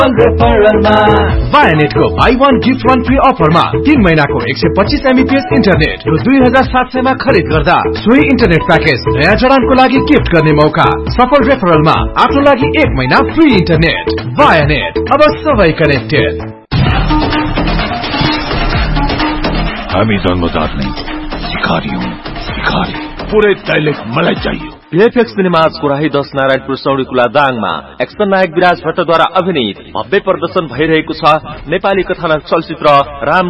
वायानेट को buy one gift one free offer मा 3 महिनाको 125 MBPS इन्टरनेट रु 2700 मा खरिद गर्दा सोही इन्टरनेट प्याकेज नयाँ जडानको लागि गिफ्ट गर्ने मौका। सफल रेफरल मा आफ्नो लागि 1 महिना फ्री इन्टरनेट। वायानेट, अब सबै कनेक्टेड। हामी जन्मजात नै शिकारी हौं, शिकारी। पुरै दैलेख मलाई चाहियो। VFX सिनेमाज कोराही 10 नारायणपुर सौडी कुला दाङमा एक्सन नायक विराज भट्टद्वारा अभिनीत भव्य प्रदर्शन भइरहेको छ नेपाली कथानक चलचित्र राम